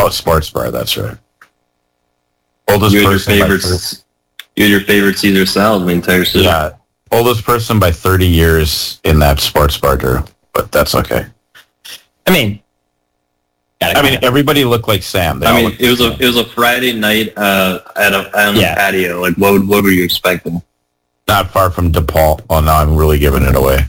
Oh, sports bar. That's right. Oldest You had person your favorite Caesar salad the entire city. Yeah, oldest person by 30 years in that sports bar, Drew. But that's okay. I mean, everybody looked like Sam. It was a Friday night on the patio. Like, what were you expecting? Not far from DePaul. Oh, no, I'm really giving it away.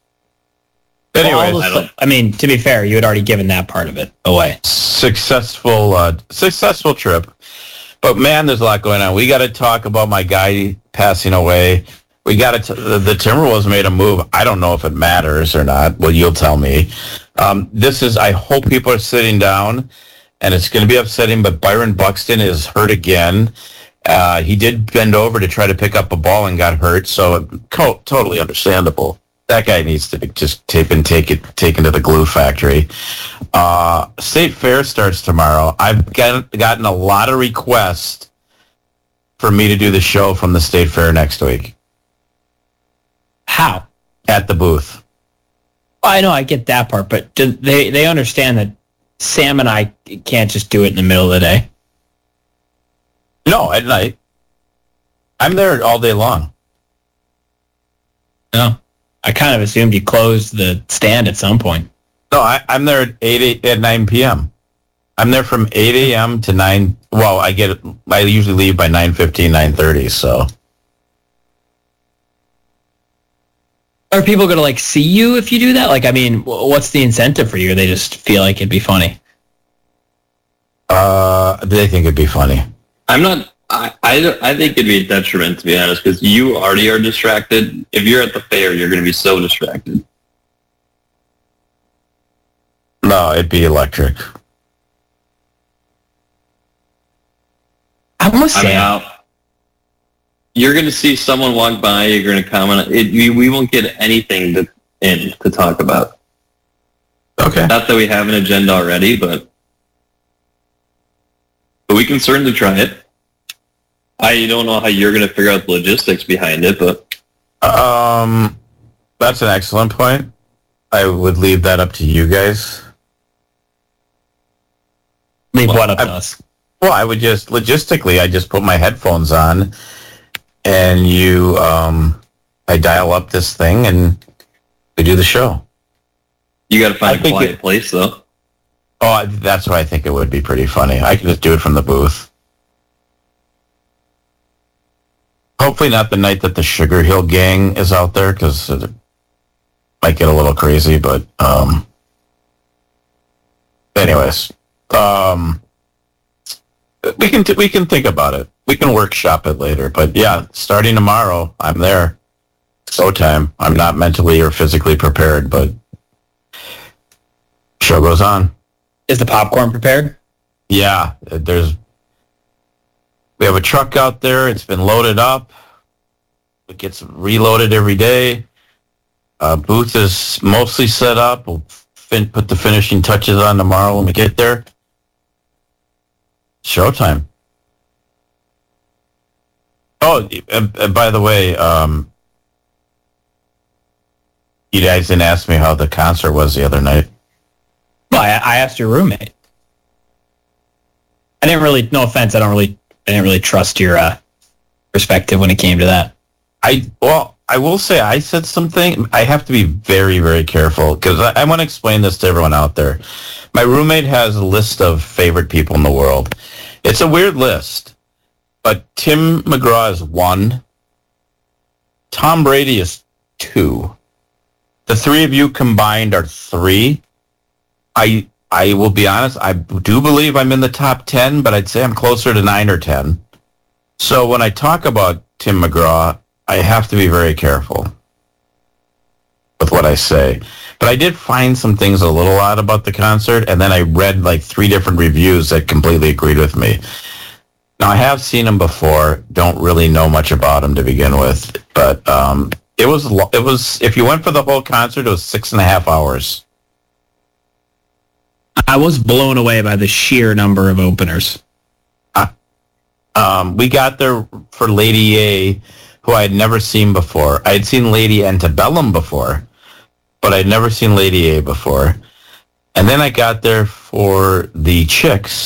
Anyway, to be fair, you had already given that part of it away. Successful trip. But man, there's a lot going on. We got to talk about my guy passing away. We got to. The Timberwolves made a move. I don't know if it matters or not. Well, you'll tell me. I hope people are sitting down, and it's going to be upsetting. But Byron Buxton is hurt again. He did bend over to try to pick up a ball and got hurt. So totally understandable. That guy needs to be just taken to the glue factory. State Fair starts tomorrow. I've gotten a lot of requests for me to do the show from the State Fair next week. How? At the booth. Well, I know, I get that part, but they understand that Sam and I can't just do it in the middle of the day? No, at night. I'm there all day long. No. I kind of assumed you closed the stand at some point. No, I'm there at 9 p.m. I'm there from 8 a.m. to 9. Well, I usually leave by 9:15, 9:30, so. Are people going to, see you if you do that? What's the incentive for you? Or they just feel like it'd be funny? They think it'd be funny. I'm not... I think it'd be a detriment, to be honest, because you already are distracted. If you're at the fair, you're going to be so distracted. No, it'd be electric. You're going to see someone walk by, you're going to comment. We won't get anything to talk about. Okay. Not that we have an agenda already, but we can certainly try it. I don't know how you're going to figure out the logistics behind it, but... That's an excellent point. I would leave that up to you guys. Leave what up to us? Well, I would logistically, I just put my headphones on, and I dial up this thing, and we do the show. You got to find a quiet place, though. Oh, that's why I think it would be pretty funny. I could just do it from the booth. Hopefully not the night that the Sugar Hill Gang is out there, because it might get a little crazy, but anyways, we can think about it. We can workshop it later, but yeah, starting tomorrow, I'm there. Go time. I'm not mentally or physically prepared, but show goes on. Is the popcorn prepared? Yeah, we have a truck out there. It's been loaded up. It gets reloaded every day. Booth is mostly set up. We'll put the finishing touches on tomorrow when we get there. Showtime. Oh, and by the way, you guys didn't ask me how the concert was the other night. Well, I asked your roommate. I didn't really, no offense, I didn't really trust your perspective when it came to that. I will say I said something. I have to be very, very careful because I want to explain this to everyone out there. My roommate has a list of favorite people in the world. It's a weird list, but Tim McGraw is 1. Tom Brady is 2. The 3 of you combined are 3. I will be honest, I do believe I'm in the top 10, but I'd say I'm closer to 9 or 10. So when I talk about Tim McGraw, I have to be very careful with what I say. But I did find some things a little odd about the concert, and then I read 3 different reviews that completely agreed with me. Now, I have seen him before, don't really know much about him to begin with, but it was if you went for the whole concert, it was 6.5 hours. I was blown away by the sheer number of openers. We got there for Lady A, who I had never seen before. I had seen Lady Antebellum before, but I'd never seen Lady A before. And then I got there for the Chicks,